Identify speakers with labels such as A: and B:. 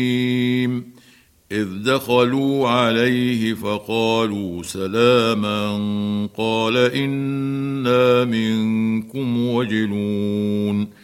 A: إذ دخلوا عليه فقالوا سلاما قال إنا منكم وجلون